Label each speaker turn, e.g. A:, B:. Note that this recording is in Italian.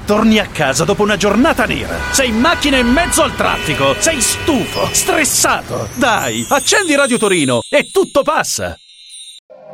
A: Torni a casa dopo una giornata nera. Sei in macchina in mezzo al traffico. Sei stufo, stressato. Dai, accendi Radio Torino e tutto passa.